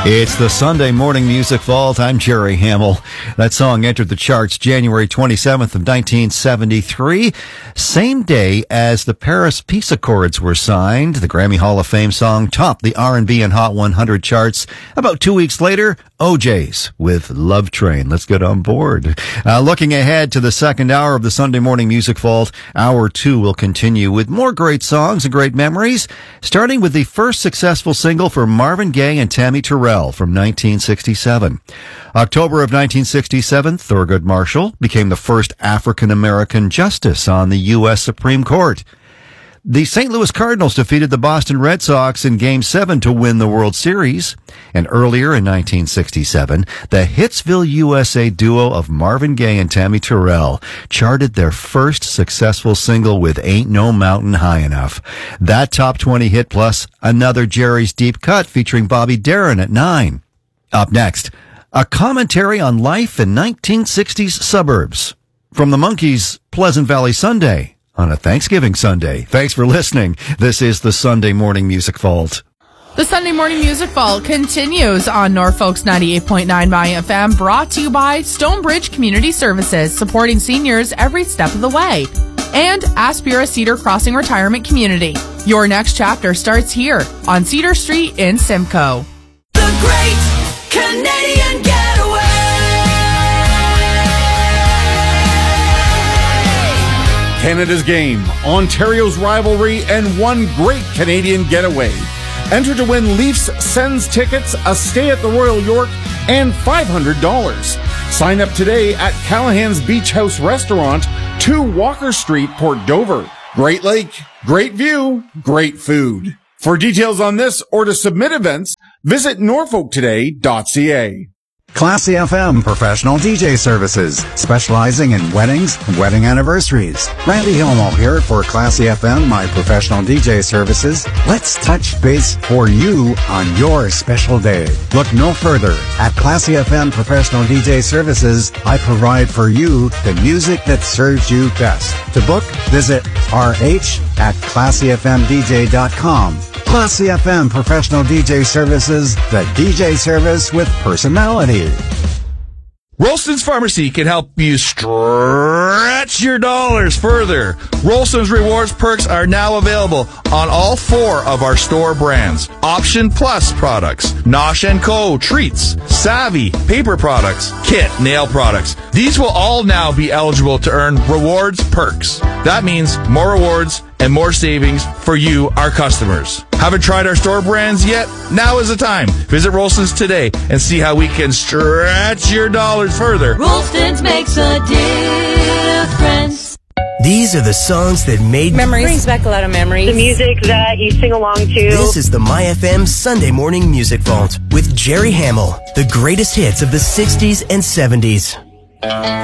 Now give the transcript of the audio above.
It's the Sunday Morning Music Vault. I'm Jerry Hamill. That song entered the charts January 27th of 1973, same day as the Paris Peace Accords were signed. The Grammy Hall of Fame song topped the R&B and Hot 100 charts. About 2 weeks later, OJ's with Love Train. Let's get on board. Looking ahead to the second hour of the Sunday Morning Music Vault, hour two will continue with more great songs and great memories, starting with the first successful single for Marvin Gaye and Tammy Terrell from 1967. October of 1967, Thurgood Marshall became the first African-American justice on the U.S. Supreme Court. The St. Louis Cardinals defeated the Boston Red Sox in Game 7 to win the World Series. And earlier in 1967, the Hitsville, USA duo of Marvin Gaye and Tammy Terrell charted their first successful single with Ain't No Mountain High Enough. That top 20 hit plus another Jerry's Deep Cut featuring Bobby Darin at 9. Up next, a commentary on life in 1960s suburbs from the Monkees' Pleasant Valley Sunday on a Thanksgiving Sunday. Thanks for listening. This is the Sunday Morning Music Vault. The Sunday Morning Music Vault continues on Norfolk's 98.9 by FM, brought to you by Stonebridge Community Services, supporting seniors every step of the way. And Aspira Cedar Crossing Retirement Community. Your next chapter starts here on Cedar Street in Simcoe. The Great Canadian Getaway. Canada's game, Ontario's rivalry, and one great Canadian getaway. Enter to win Leafs Sens tickets, a stay at the Royal York, and $500. Sign up today at Callahan's Beach House Restaurant, 2 Walker Street, Port Dover. Great lake, great view, great food. For details on this or to submit events, visit norfolktoday.ca. Classy FM Professional DJ Services, specializing in weddings and wedding anniversaries. Randy Hilmo here for Classy FM, my professional DJ services. Let's touch base for you on your special day. Look no further. At Classy FM Professional DJ Services, I provide for you the music that serves you best. To book, visit rh@classyfmdj.com. Classy FM Professional DJ Services, the DJ service with personality. Rolston's Pharmacy can help you stretch your dollars further. Rolston's Rewards Perks are now available on all 4 of our store brands. Option Plus products, Nosh & Co. treats, Savvy paper products, Kit nail products. These will all now be eligible to earn Rewards Perks. That means more rewards and more savings for you, our customers. Haven't tried our store brands yet? Now is the time. Visit Rolston's today and see how we can stretch your dollars further. Rolston's makes a difference. These are the songs that made memories. Brings back a lot of memories. The music that you sing along to. This is the MyFM Sunday Morning Music Vault with Jerry Hamill. The greatest hits of the 60s and 70s.